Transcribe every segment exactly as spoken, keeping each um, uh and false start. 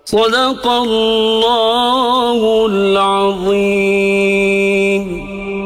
Sadakallahul azim.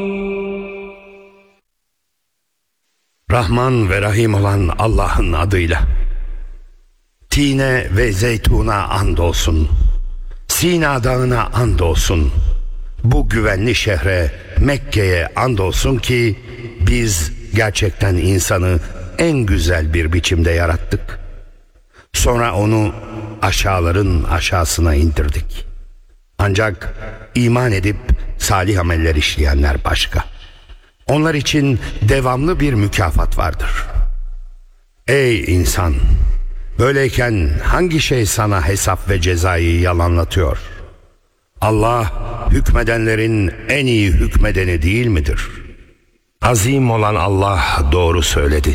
Rahman ve Rahim olan Allah'ın adıyla. Tine ve zeytuna andolsun. Sina dağına andolsun. Bu güvenli şehre, Mekke'ye andolsun ki biz gerçekten insanı en güzel bir biçimde yarattık. Sonra onu aşağıların aşağısına indirdik. Ancak iman edip salih ameller işleyenler başka. Onlar için devamlı bir mükafat vardır. Ey insan! Böyleyken hangi şey sana hesap ve cezayı yalanlatıyor? Allah hükmedenlerin en iyi hükmedeni değil midir? Azim olan Allah doğru söyledi.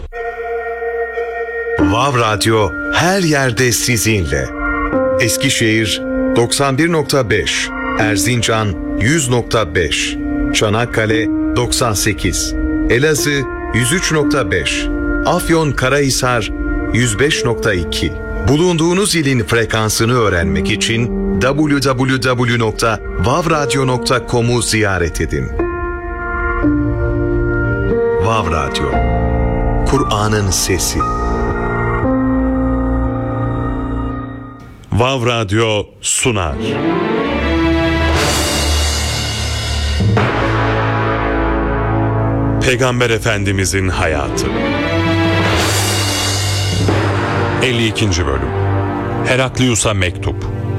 Vav Radyo her yerde sizinle. Eskişehir doksan bir nokta beş, Erzincan yüz nokta beş, Çanakkale doksan sekiz, Elazığ yüz üç nokta beş, Afyonkarahisar yüz beş nokta iki. Bulunduğunuz ilin frekansını öğrenmek için double-u double-u double-u nokta vav radyo nokta com'u ziyaret edin. Vav Radyo, Kur'an'ın sesi. Vav Radyo sunar. Peygamber Efendimizin hayatı. elli ikinci bölüm. Heraklius'a mektup.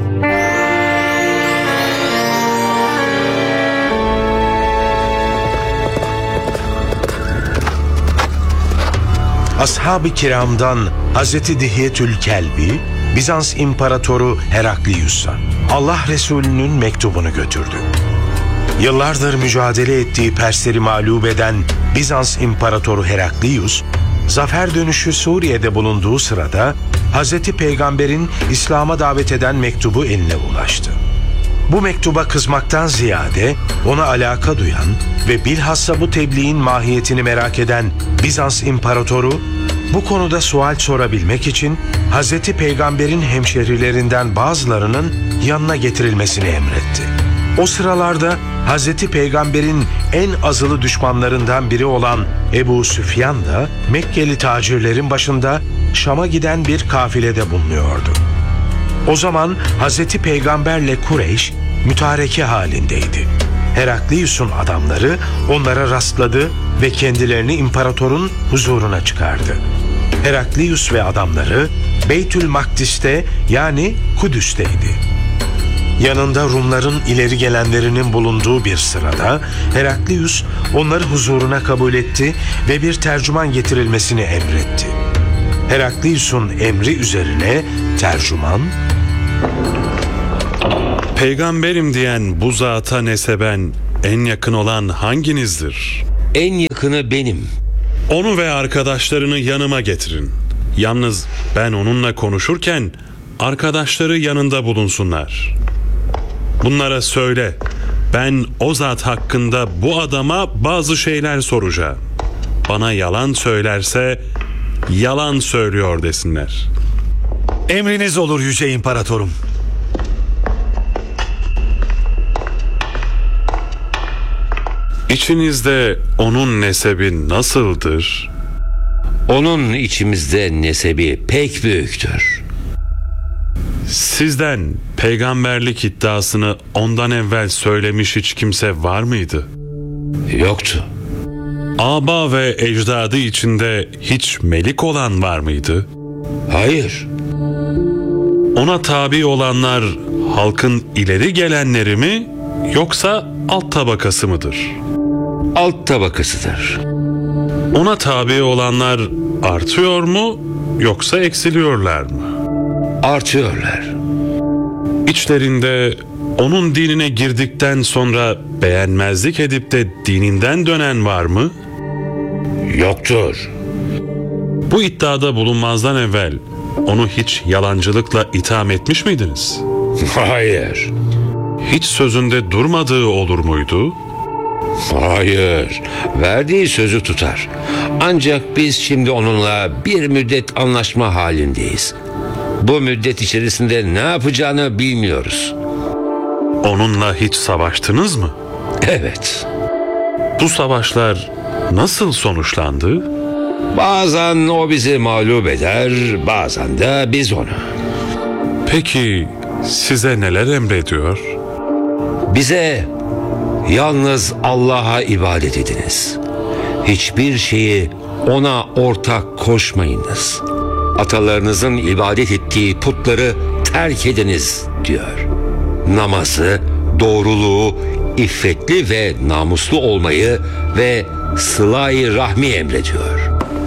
Ashab-ı kiramdan Hazreti Dihyetül Kelbi, Bizans İmparatoru Heraklius'a Allah Resulü'nün mektubunu götürdü. Yıllardır mücadele ettiği Persleri mağlup eden Bizans İmparatoru Heraklius, zafer dönüşü Suriye'de bulunduğu sırada Hazreti Peygamber'in İslam'a davet eden mektubu eline ulaştı. Bu mektuba kızmaktan ziyade ona alaka duyan ve bilhassa bu tebliğin mahiyetini merak eden Bizans İmparatoru, bu konuda sual sorabilmek için Hazreti Peygamber'in hemşerilerinden bazılarının yanına getirilmesini emretti. O sıralarda Hazreti Peygamber'in en azılı düşmanlarından biri olan Ebu Süfyan da Mekkeli tacirlerin başında Şam'a giden bir kafilede bulunuyordu. O zaman Hazreti Peygamberle Kureyş mütareke halindeydi. Heraklius'un adamları onlara rastladı ve kendilerini imparatorun huzuruna çıkardı. Heraklius ve adamları Beytül Makdis'te yani Kudüs'teydi. Yanında Rumların ileri gelenlerinin bulunduğu bir sırada Heraklius onları huzuruna kabul etti ve bir tercüman getirilmesini emretti. Heraklius'un emri üzerine tercüman, Peygamberim diyen bu zata neseben en yakın olan hanginizdir? En yakını benim. Onu ve arkadaşlarını yanıma getirin. Yalnız ben onunla konuşurken arkadaşları yanında bulunsunlar. Bunlara söyle, ben o zat hakkında bu adama bazı şeyler soracağım. Bana yalan söylerse yalan söylüyor desinler. Emriniz olur yüce imparatorum. İçinizde onun nesebi nasıldır? Onun içimizde nesebi pek büyüktür. Sizden peygamberlik iddiasını ondan evvel söylemiş hiç kimse var mıydı? Yoktu. Aba ve ecdadı içinde hiç melik olan var mıydı? Hayır. Ona tabi olanlar halkın ileri gelenleri mi yoksa alt tabakası mıdır? Alt tabakasıdır. Ona tabi olanlar artıyor mu yoksa eksiliyorlar mı? Artıyorlar. İçlerinde onun dinine girdikten sonra beğenmezlik edip de dininden dönen var mı? Yoktur. Bu iddiada bulunmazdan evvel onu hiç yalancılıkla itham etmiş miydiniz? Hayır. Hiç sözünde durmadığı olur muydu? Hayır. Verdiği sözü tutar. Ancak biz şimdi onunla bir müddet anlaşma halindeyiz. Bu müddet içerisinde ne yapacağını bilmiyoruz. Onunla hiç savaştınız mı? Evet. Bu savaşlar nasıl sonuçlandı? Bazen o bizi mağlup eder, bazen de biz onu. Peki size neler emrediyor? Bize yalnız Allah'a ibadet ediniz. Hiçbir şeyi ona ortak koşmayınız. Atalarınızın ibadet ettiği putları terk ediniz diyor. Namazı, doğruluğu, iffetli ve namuslu olmayı ve sıla-i rahmi emrediyor.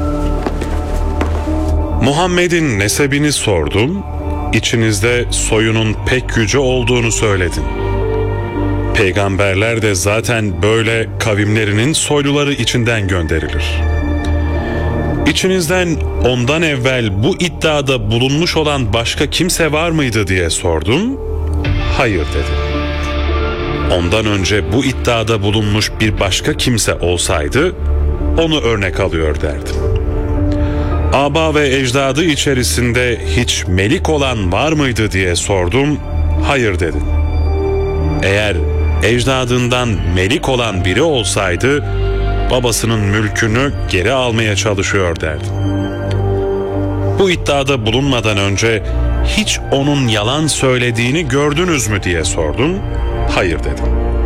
Muhammed'in nesebini sordum. İçinizde soyunun pek yüce olduğunu söyledin. Peygamberler de zaten böyle kavimlerinin soyluları içinden gönderilir. İçinizden ondan evvel bu iddiada bulunmuş olan başka kimse var mıydı diye sordum. Hayır dedi. Ondan önce bu iddiada bulunmuş bir başka kimse olsaydı onu örnek alıyor derdim. Aba ve ecdadı içerisinde hiç melik olan var mıydı diye sordum. Hayır dedin. Eğer ecdadından melik olan biri olsaydı babasının mülkünü geri almaya çalışıyor derdim. Bu iddiada bulunmadan önce hiç onun yalan söylediğini gördünüz mü diye sordum. Hayır dedim.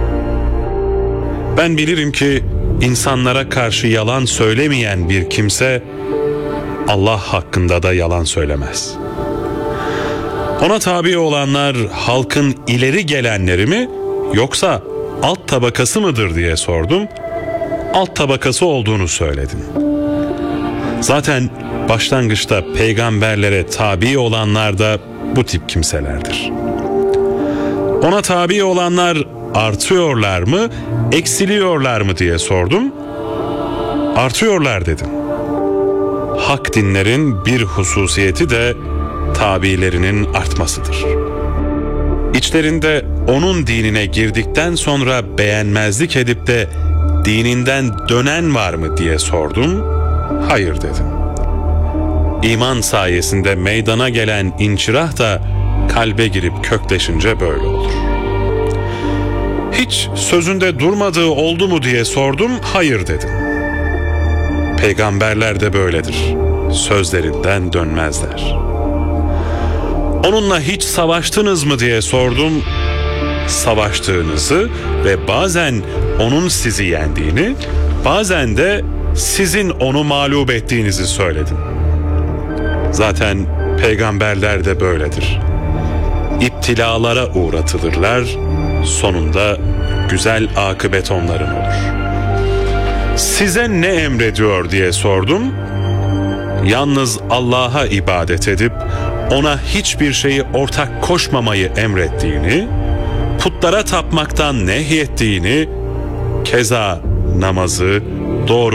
Ben bilirim ki insanlara karşı yalan söylemeyen bir kimse Allah hakkında da yalan söylemez. Ona tabi olanlar halkın ileri gelenleri mi yoksa alt tabakası mıdır diye sordum. Alt tabakası olduğunu söyledin. Zaten başlangıçta peygamberlere tabi olanlar da bu tip kimselerdir. Ona tabi olanlar artıyorlar mı, eksiliyorlar mı diye sordum. Artıyorlar dedim. Hak dinlerin bir hususiyeti de tabilerinin artmasıdır. İçlerinde onun dinine girdikten sonra beğenmezlik edip de dininden dönen var mı diye sordum. Hayır dedim. İman sayesinde meydana gelen inçirah da kalbe girip kökleşince böyle olur. Hiç sözünde durmadığı oldu mu diye sordum. Hayır dedim. Peygamberler de böyledir. Sözlerinden dönmezler. Onunla hiç savaştınız mı diye sordum. Savaştığınızı ve bazen onun sizi yendiğini, bazen de sizin onu mağlup ettiğinizi söyledim. Zaten peygamberler de böyledir. İptilalara uğratılırlar, sonunda güzel akıbet onların olur. Size ne emrediyor diye sordum. Yalnız Allah'a ibadet edip ona hiçbir şeyi ortak koşmamayı emrettiğini, putlara tapmaktan nehyettiğini, keza namazı, doğru